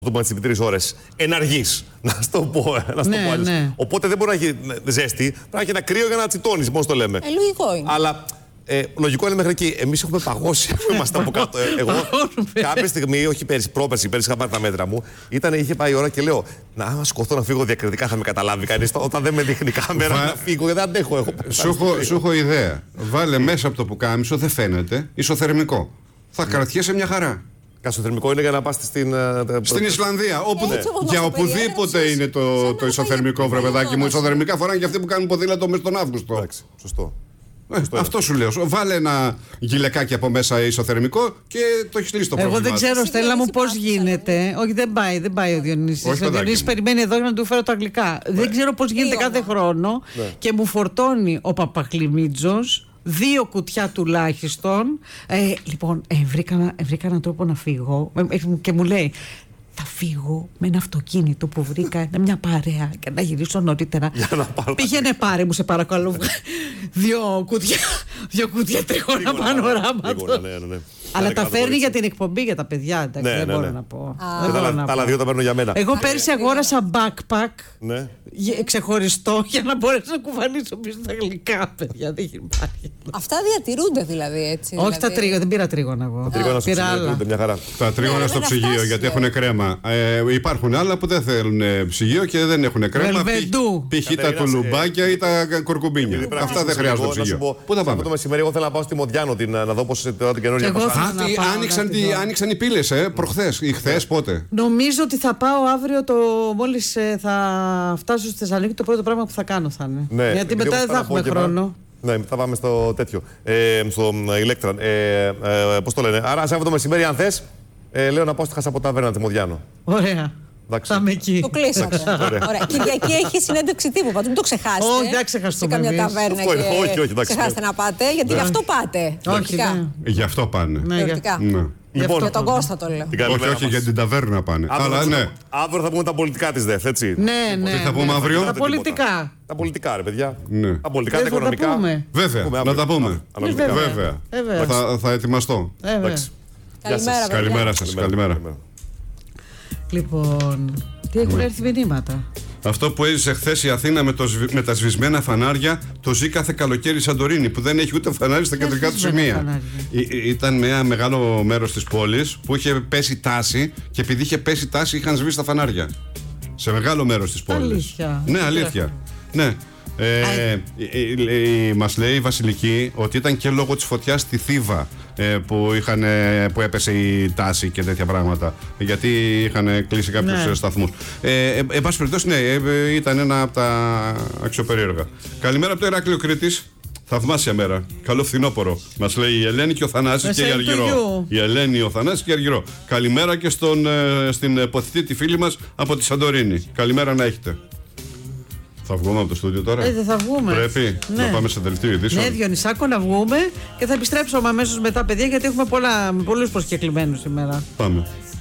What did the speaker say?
τις 3 ώρες εναργής. Να σου το πω. Ναι. Οπότε δεν μπορεί να έχει ζέστη. Πρέπει να έχει ένα κρύο για να τσιτώνεις, πώς το λέμε. Λογικό είναι. Αλλά λογικό είναι μέχρι εκεί. Εμείς έχουμε παγώσει. Είμαστε από κάτω. Εγώ κάποια στιγμή, όχι πέρυσι, πρόπερσι, είχα πάρει τα μέτρα μου. Είχε πάει η ώρα και λέω: να σκοθώ να φύγω διακριτικά, θα με καταλάβει κανείς. Όταν δεν με δείχνει η κάμερα να φύγω, δεν αντέχω. Σου έχω ιδέα. Βάλε μέσα από το πουκάμισο, δεν φαίνεται, ισοθερμικό. Θα κρατιέσαι μια χαρά. Κασοθερμικό είναι για να πας στην Ισλανδία. Για οπουδήποτε είναι το ισοθερμικό, βρε παιδάκι μου. Ισοθερμικά φοράνε και αυτοί που κάνουν ποδήλατο μέσα τον Αύγουστο. Εντάξει, σωστό. Αυτό σου λέω. Βάλε ένα γυλαικάκι από μέσα ισοθερμικό και το έχει λύσει το πρόβλημα. Εγώ δεν ξέρω, Στέλλα μου, πώς γίνεται. Όχι, δεν πάει ο Διονύσης. Ο Διονύσης περιμένει εδώ για να του φέρω τα γλυκά. Δεν ξέρω πώς γίνεται κάθε χρόνο και μου φορτώνει ο Παπαχλημίτζος 2 κουτιά τουλάχιστον. Λοιπόν, βρήκα έναν τρόπο να φύγω και μου λέει: θα φύγω με ένα αυτοκίνητο που βρήκα, μια παρέα και να γυρίσω νωρίτερα. Πήγαινε, πάρε μου, σε παρακαλώ, 2 κουτιά τριχώνα πανοράματος. Ναι. Αλλά τα φέρνει για την εκπομπή για τα παιδιά, εντάξει, δεν μπορώ να πω. Τα άλλα 2 τα παίρνω για μένα. Εγώ πέρσι αγόρασα backpack ξεχωριστό για να μπορέσω να κουβαλήσω πίσω τα γλυκά, παιδιά. Δεν υπάρχει. Αυτά διατηρούνται δηλαδή, έτσι. Όχι τα τρίγωνα, δεν πήρα τρίγωνα εγώ. Πήρα άλλα. Τα τρίγωνα στο ψυγείο γιατί έχουν κρέμα. Υπάρχουν άλλα που δεν θέλουν ψυγείο και δεν έχουν κρέμα. Π.χ. τα τουλουμπάκια ή τα κουρκουμπίνια. Αυτά δεν χρειάζονται ψυγείο. Πού θα πάμε? Το μεσημέρι εγώ θέλω να πάω στη Μοδιάνο να δω πώς είναι την καινούργια φασάδα. Άνοιξαν οι πύλες, προχθές ή χθες, πότε? Νομίζω ότι θα πάω αύριο, μόλις θα φτάσω στη Θεσσαλονίκη, το πρώτο πράγμα που θα κάνω θα είναι. Γιατί μετά δεν θα έχουμε χρόνο. Ναι, θα πάμε στο τέτοιο. Στο Ηλέκτρα. Πώς το λένε. Άρα, Σάββατο μεσημέρι, αν θες, λέω να πάω στη Χασαποταβέρνα τη Μοδιάνο. Ωραία. Θα είμαι εκεί. Το κλείσατε. Ωραία. Κυριακή έχει συνέντευξη τύπου. Μην το ξεχάσετε. Όχι, δεν ξεχάσουμε. Σε καμιά ταβέρνα και ξεχάσετε να πάτε. Γιατί γι' αυτό πάτε. Όχι. Γι' αυτό πάνε. Λοιπόν, για τον Κώστα το λέω. Όχι, για την ταβέρνα πάνε. Αλλά ναι. Αύριο θα πούμε τα πολιτικά της ΔΕΘ, έτσι. Ναι. Τι θα πούμε αύριο? Τα πολιτικά. Τα πολιτικά, ρε παιδιά. Ναι. Τα πολιτικά, τα οικονομικά. Βέβαια, να τα πούμε. Βέβαια. Θα ετοιμαστώ. Καλημέρα σας. Καλημέρα. Λοιπόν, τι έχουν έρθει μηνύματα? Αυτό που έζησε χθες η Αθήνα με τα σβησμένα φανάρια, το ζει κάθε καλοκαίρι η Σαντορίνη, που δεν έχει ούτε φανάρι στα κεντρικά του σημεία. Ήταν ένα μεγάλο μέρος της πόλης που είχε πέσει τάση και επειδή είχε πέσει τάση είχαν σβήσει τα φανάρια. Σε μεγάλο μέρος της πόλης. Αλήθεια? Ναι, αλήθεια. Ναι. Μας λέει η Βασιλική ότι ήταν και λόγω της φωτιάς στη Θήβα που έπεσε η τάση και τέτοια πράγματα, γιατί είχαν κλείσει κάποιους σταθμούς. Εν πάση περιπτώσει, ναι, ήταν ένα από τα αξιοπερίεργα. Καλημέρα από το Ηράκλειο Κρήτης. Θαυμάσια μέρα. Καλό φθινόπωρο. Μας λέει η Ελένη και ο Θανάσης και η Αργυρό. Η Ελένη, ο Θανάσης και η Αργυρό. Καλημέρα και στην ποθητή τη φίλη μας από τη Σαντορίνη. Καλημέρα να έχετε. Θα βγούμε από το στούντιο τώρα. Δεν θα βγούμε. Πρέπει να πάμε σε δελτίο ειδήσεων. Ναι, Διονυσάκο, να βγούμε και θα επιστρέψουμε αμέσως μετά, παιδιά, γιατί έχουμε πολλούς προσκεκλημένους σήμερα. Πάμε.